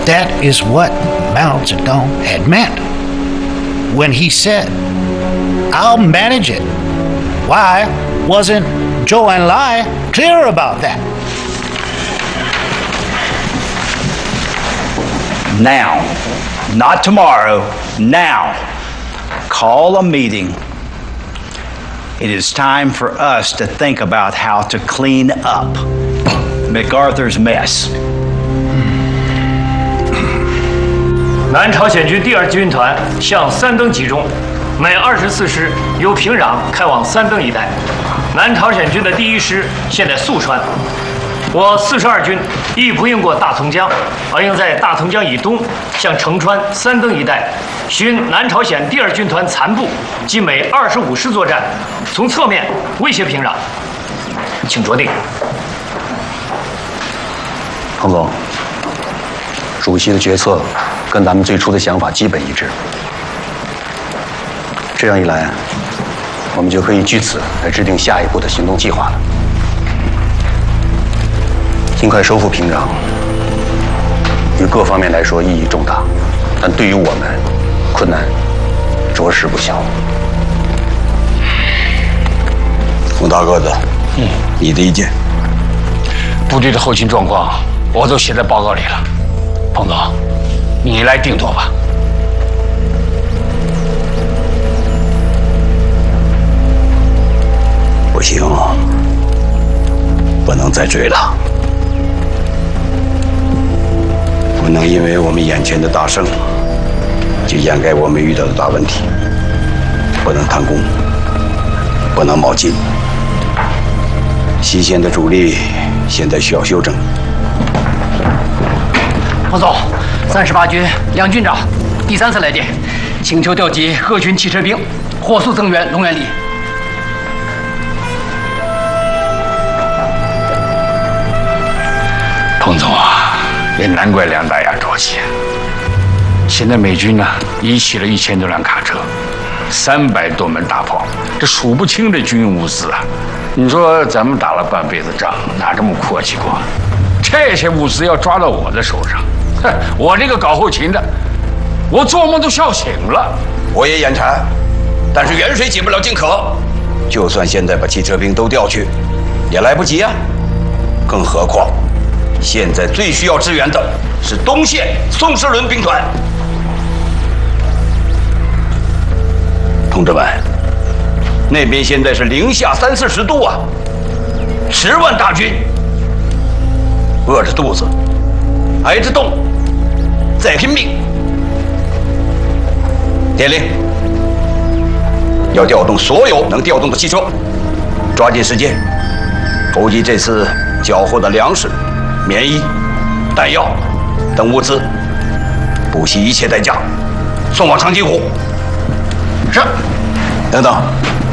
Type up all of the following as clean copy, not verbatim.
That is what Mao Zedong had meant when he said, I'll manage it. Why wasn't Zhou Enlai clear about that? Now, not tomorrow, now, call a meeting. It is time for us to think about how to clean up MacArthur's mess. 南朝鲜军第2军团向三登集中，每24时由平壤开往三登一带。南朝鲜军的第1师现在宿川，我42军亦不应过大同江，而应在大同江以东向城川、三登一带寻南朝鲜第2军团残部及每25师作战，从侧面威胁平壤。请着定。 彭总，主席的决策跟咱们最初的想法基本一致。这样一来，我们就可以据此来制定下一步的行动计划了。尽快收复平壤，于各方面来说意义重大，但对于我们，困难着实不小。 冯大个子，你的意见？ 部队的后勤状况我都写在报告里了，彭总，你来定夺吧。 不行，不能再追了，不能因为我们眼前的大胜，就掩盖我们遇到的大问题。不能贪功，不能冒进。西线的主力现在需要休整。 彭总，38军梁军长第3次来电，请求调集各军汽车兵，火速增援龙源里。 彭总啊，也难怪梁大牙着急。现在美军呢，已起了1000多辆卡车，300多门大炮，这数不清的军用物资啊！你说咱们打了半辈子仗，哪这么阔气过？这些物资要抓到我的手上，哼，我这个搞后勤的，我做梦都笑醒了。 我也眼馋，但是远水解不了近渴。就算现在把汽车兵都调去，也来不及啊！更何况，现在最需要支援的是东线宋世伦兵团。同志们，那边现在是零下30-40度啊，10万大军，饿着肚子，挨着冻，再拼命。电令，要调动所有能调动的汽车，抓紧时间筹集这次缴获的粮食、棉衣、弹药等物资，不惜一切代价送往长津湖。是。等等，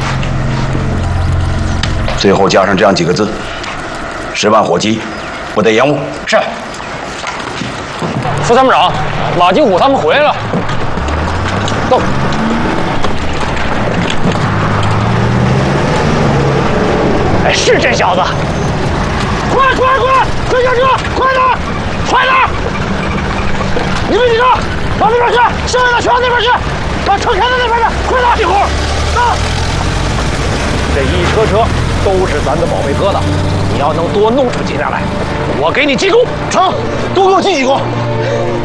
最后加上这样几个字：10万火急，不得延误。 是。副参谋长，马金虎他们回来了。动。哎，是这小子！快下车！快点！你们几个往那边去，剩下的全往那边去，把车开到那边去，快点！一会儿，到。这一车都是咱的宝贝疙瘩，你要能多弄出几辆来，我给你记功。成，多给我记几功。